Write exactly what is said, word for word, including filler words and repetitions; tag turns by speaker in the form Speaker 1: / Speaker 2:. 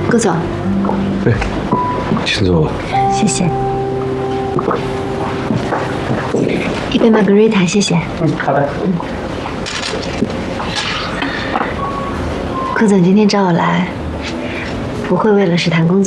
Speaker 1: 顾总，
Speaker 2: 对，请坐吧。
Speaker 1: 谢谢。一杯玛格丽塔，谢谢。
Speaker 3: 嗯，好的。
Speaker 1: 顾总今天找我来，不会为了是谈工作。